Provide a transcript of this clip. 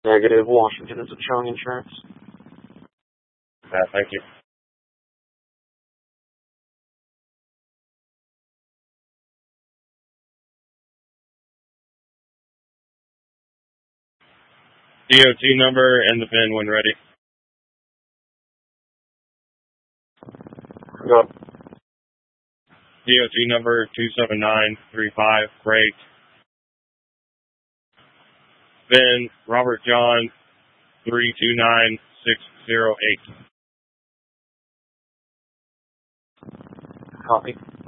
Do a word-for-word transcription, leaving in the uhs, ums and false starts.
Negative. Washington is showing insurance. Yeah, thank you. D O T number and the pin when ready. Go. D O T number two seven nine three five, great. Pin Robert John three two nine six zero eight. Copy.